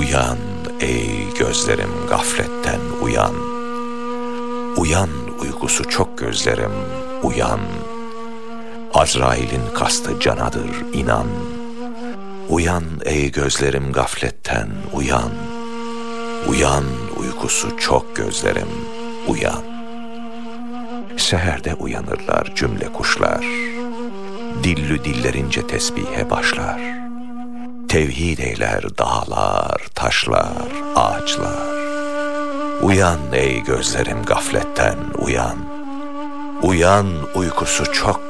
Uyan ey gözlerim gafletten uyan. Uyan uykusu çok gözlerim uyan. Azrail'in kastı canadır inan. Uyan ey gözlerim gafletten uyan. Uyan uykusu çok gözlerim uyan. Seherde uyanırlar cümle kuşlar. Dillü dillerince tesbihe başlar. Tevhid eyler dağlar, taşlar, ağaçlar. Uyan ey gözlerim gafletten uyan. Uyan uykusu çok